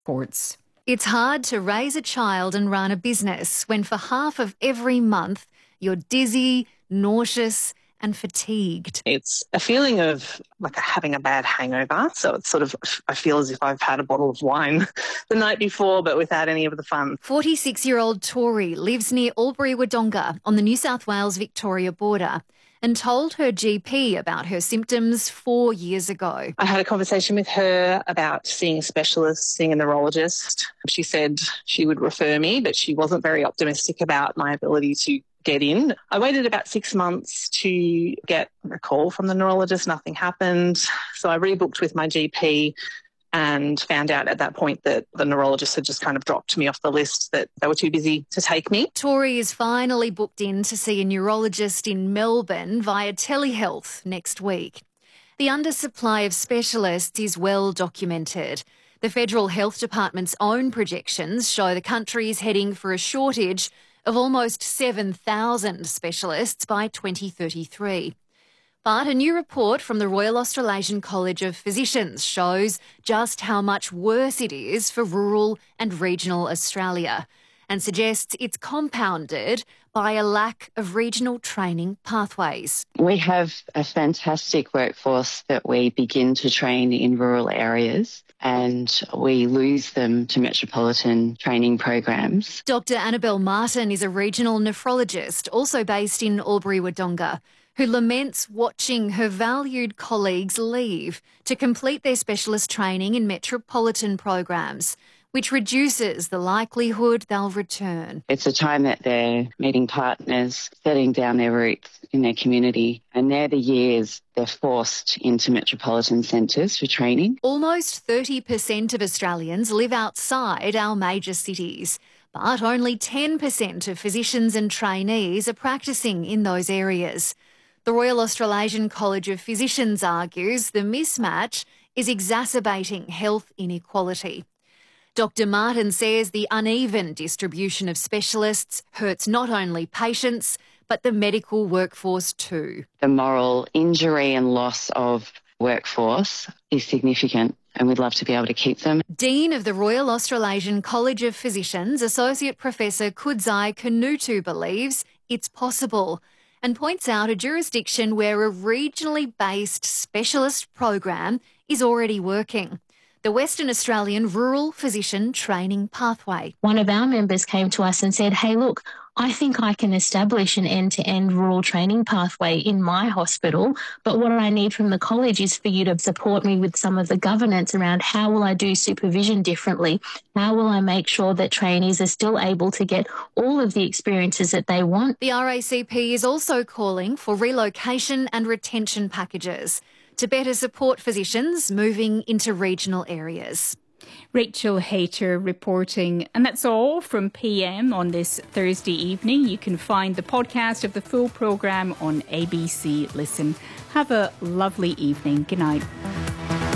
Courts. It's hard to raise a child and run a business when for half of every month you're dizzy, nauseous and fatigued. It's a feeling of like having a bad hangover. So it's sort of, I feel as if I've had a bottle of wine the night before, but without any of the fun. 46-year-old Tori lives near Albury-Wodonga on the New South Wales-Victoria border and told her GP about her symptoms 4 years ago. I had a conversation with her about seeing a specialist, seeing a neurologist. She said she would refer me, but she wasn't very optimistic about my ability to get in. I waited about 6 months to get a call from the neurologist. Nothing happened. So I rebooked with my GP and found out at that point that the neurologist had just kind of dropped me off the list, that they were too busy to take me. Tori is finally booked in to see a neurologist in Melbourne via telehealth next week. The undersupply of specialists is well documented. The Federal Health Department's own projections show the country is heading for a shortage of almost 7,000 specialists by 2033. But a new report from the Royal Australasian College of Physicians shows just how much worse it is for rural and regional Australia and suggests it's compounded by a lack of regional training pathways. We have a fantastic workforce that we begin to train in rural areas and we lose them to metropolitan training programs. Dr Annabelle Martin is a regional nephrologist, also based in Albury-Wodonga, who laments watching her valued colleagues leave to complete their specialist training in metropolitan programs, which reduces the likelihood they'll return. It's a time that they're meeting partners, setting down their roots in their community, and they're the years they're forced into metropolitan centres for training. Almost 30% of Australians live outside our major cities, but only 10% of physicians and trainees are practising in those areas. The Royal Australasian College of Physicians argues the mismatch is exacerbating health inequality. Dr Martin says the uneven distribution of specialists hurts not only patients, but the medical workforce too. The moral injury and loss of workforce is significant, and we'd love to be able to keep them. Dean of the Royal Australasian College of Physicians, Associate Professor Kudzai Kanutu believes it's possible and points out a jurisdiction where a regionally based specialist program is already working. The Western Australian Rural Physician Training Pathway. One of our members came to us and said, hey, look, I think I can establish an end-to-end rural training pathway in my hospital, but what I need from the college is for you to support me with some of the governance around how will I do supervision differently? How will I make sure that trainees are still able to get all of the experiences that they want? The RACP is also calling for relocation and retention packages to better support physicians moving into regional areas. Rachel Hayter reporting. And that's all from PM on this Thursday evening. You can find the podcast of the full programme on ABC Listen. Have a lovely evening. Good night.